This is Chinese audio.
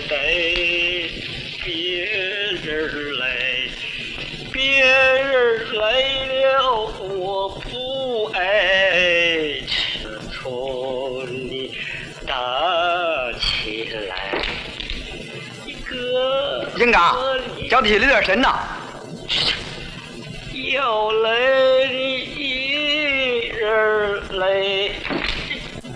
得别人来，别人来了我不爱，从你打起来。 营长，脚底下留点神呐。 要来你一人来。